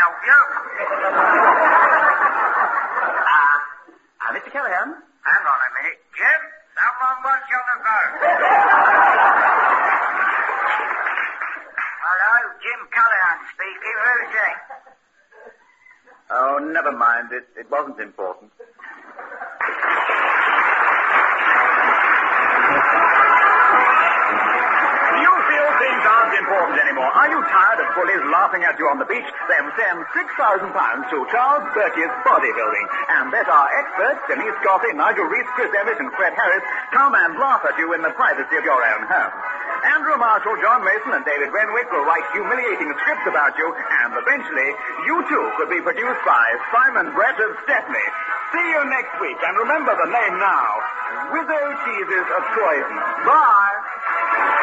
help you. Mr. Callahan? Hang on a minute. Jim, someone wants you on the phone. Hello, Jim Callahan speaking. Who's it? Oh, never mind. It wasn't important. Important anymore. Are you tired of bullies laughing at you on the beach? Then send £6,000 to Charles Birch's Bodybuilding and let our experts, Denise Goffey, Nigel Reese, Chris Evans, and Fred Harris, come and laugh at you in the privacy of your own home. Andrew Marshall, John Mason, and David Renwick will write humiliating scripts about you, and eventually, you too could be produced by Simon Brett of Stepney. See you next week, and remember the name now, Wizzo Cheeses of Croydon. Bye!